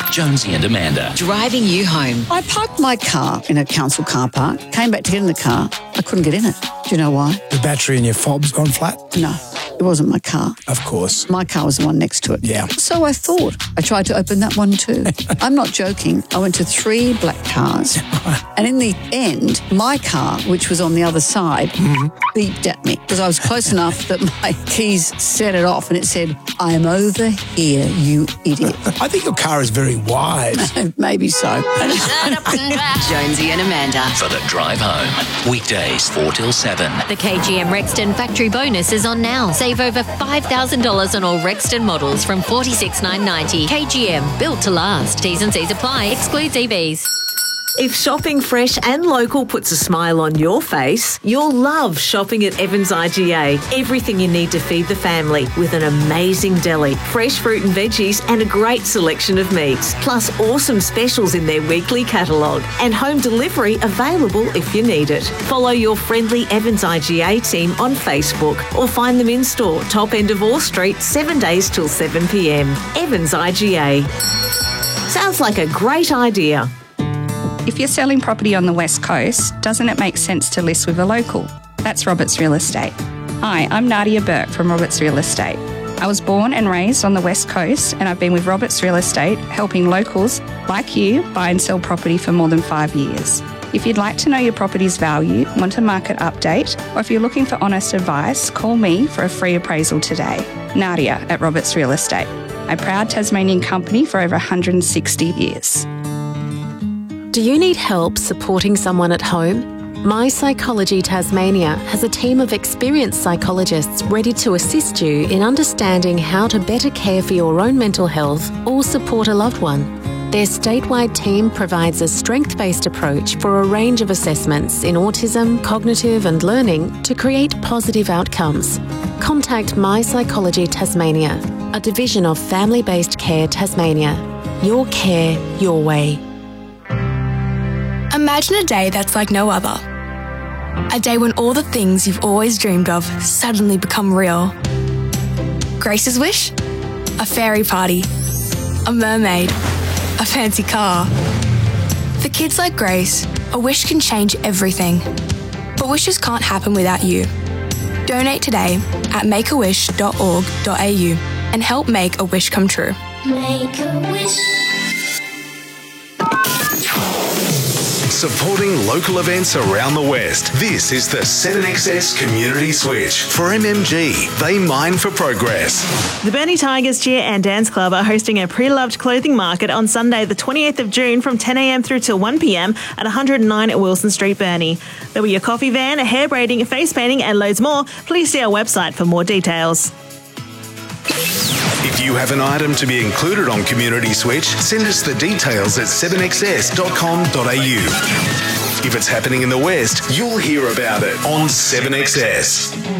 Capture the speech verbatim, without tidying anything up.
Jonesy and Amanda. Driving you home. I parked my car in a council car park, came back to get in the car. I couldn't get in it. Do you know why? The battery in your fob's gone flat? No, it wasn't my car. Of course. My car was the one next to it. Yeah. So I thought. I tried to open that one too. I'm not joking. I went to three black cars. And in the end, my car, which was on the other side, mm-hmm. beeped at me because I was close enough that my keys set it off and it said, I am over here, you idiot. I think your car is very wise. Maybe so. Jonesy and Amanda. For the drive home. Weekdays four till seven. The K G M Rexton factory bonus is on now. Save over five thousand dollars on all Rexton models from forty-six thousand nine hundred ninety dollars. K G M, built to last. T's and C's apply. Excludes E Vs. If shopping fresh and local puts a smile on your face, you'll love shopping at Evans I G A. Everything you need to feed the family with an amazing deli, fresh fruit and veggies and a great selection of meats, plus awesome specials in their weekly catalogue and home delivery available if you need it. Follow your friendly Evans I G A team on Facebook or find them in store, top end of Orr Street, seven days till seven p m. Evans I G A. Sounds like a great idea. If you're selling property on the West Coast, doesn't it make sense to list with a local? That's Roberts Real Estate. Hi, I'm Nadia Burke from Roberts Real Estate. I was born and raised on the West Coast and I've been with Roberts Real Estate helping locals like you buy and sell property for more than five years. If you'd like to know your property's value, want a market update, or if you're looking for honest advice, call me for a free appraisal today. Nadia at Roberts Real Estate, a proud Tasmanian company for over one hundred sixty years. Do you need help supporting someone at home? My Psychology Tasmania has a team of experienced psychologists ready to assist you in understanding how to better care for your own mental health or support a loved one. Their statewide team provides a strength-based approach for a range of assessments in autism, cognitive and learning to create positive outcomes. Contact My Psychology Tasmania, a division of Family-Based Care Tasmania. Your care, your way. Imagine a day that's like no other. A day when all the things you've always dreamed of suddenly become real. Grace's wish? A fairy party. A mermaid. A fancy car. For kids like Grace, a wish can change everything. But wishes can't happen without you. Donate today at make a wish dot org dot a u and help make a wish come true. Make a wish. Supporting local events around the West. This is the seven X S Community Switch. For M M G, they mine for progress. The Burnie Tigers Cheer and Dance Club are hosting a pre-loved clothing market on Sunday the twenty-eighth of June from ten a m through till one p m at one hundred nine at Wilson Street, Burnie. There'll be a coffee van, a hair braiding, face painting and loads more. Please see our website for more details. If you have an item to be included on Community Switch, send us the details at seven x s dot com dot a u. If it's happening in the West, you'll hear about it on seven X S.